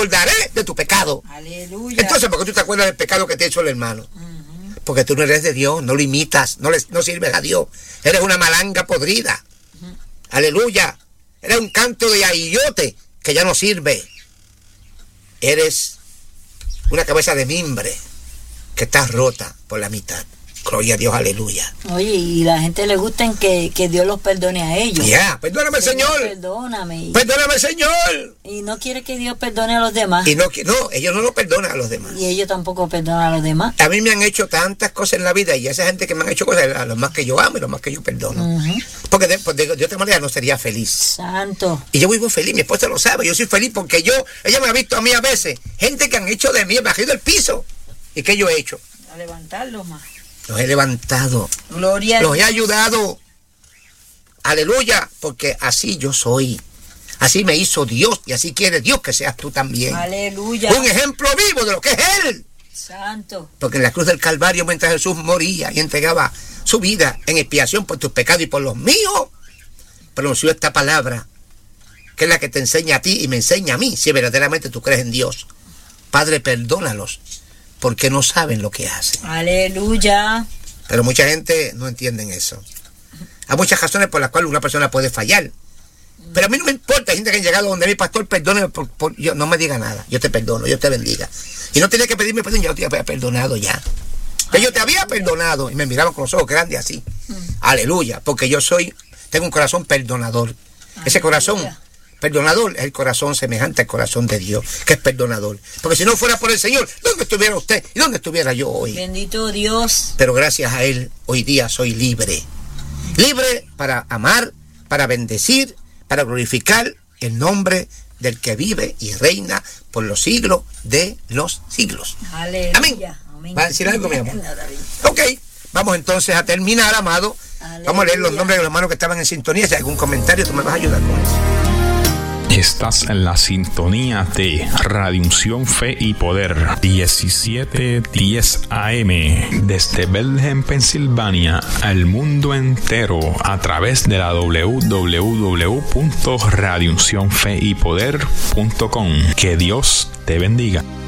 acordaré de tu pecado. Aleluya. Entonces, ¿por qué tú te acuerdas del pecado que te ha hecho el hermano? Porque tú no eres de Dios, no lo imitas, no sirves a Dios. Eres una malanga podrida. Aleluya. Eres un canto de ayote que ya no sirve. Eres una cabeza de mimbre que está rota por la mitad. Gloria a Dios, aleluya. Oye, y la gente le gusta que Dios los perdone a ellos. Perdóname, Señor. Perdóname. Perdóname, Señor. Y no quiere que Dios perdone a los demás. Y no, ellos no lo perdonan a los demás. Y ellos tampoco perdonan a los demás. A mí me han hecho tantas cosas en la vida, y esa gente que me han hecho cosas, a los más que yo amo y los más que yo perdono. Porque de otra manera no sería feliz. Santo. Y yo vivo feliz, mi esposa lo sabe, yo soy feliz porque ella me ha visto a mí a veces, gente que han hecho de mí, me ha caído el piso. ¿Y qué yo he hecho? A levantarlos más. Los he levantado. Gloria a Los Dios. he ayudado. Aleluya, porque así yo soy. Así me hizo Dios y así quiere Dios que seas tú también. Aleluya. Un ejemplo vivo de lo que es Él. Santo. Porque en la cruz del Calvario, mientras Jesús moría y entregaba su vida en expiación por tus pecados y por los míos, pronunció esta palabra, que es la que te enseña a ti y me enseña a mí, si verdaderamente tú crees en Dios. Padre, perdónalos, porque no saben lo que hacen. Aleluya. Pero mucha gente no entiende eso. Hay muchas razones por las cuales una persona puede fallar. Pero a mí no me importa, hay gente que ha llegado donde mi pastor, perdóneme, yo, no me diga nada, yo te perdono, yo te bendiga. Y no tenía que pedirme perdón, yo te había perdonado ya. Que yo te había perdonado. Y me miraban con los ojos grandes así. Aleluya, porque tengo un corazón perdonador. Aleluya. Ese corazón perdonador es el corazón semejante al corazón de Dios, que es perdonador. Porque si no fuera por el Señor, ¿dónde estuviera usted? ¿Y dónde estuviera yo hoy? Bendito Dios. Pero gracias a Él, hoy día soy libre. Libre para amar, para bendecir, para glorificar el nombre del que vive y reina por los siglos de los siglos. Aleluya. Amén. ¿Va a decir algo, mi amor? Ok, vamos entonces a terminar, amado. Aleluya. Vamos a leer los nombres de los hermanos que estaban en sintonía. Si hay algún comentario, tú me vas a ayudar con eso. Estás en la sintonía de Radio Unción Fe y Poder 1710 AM desde Bethlehem, Pensilvania, al mundo entero a través de la www.radiouncionfeypoder.com. Que Dios te bendiga.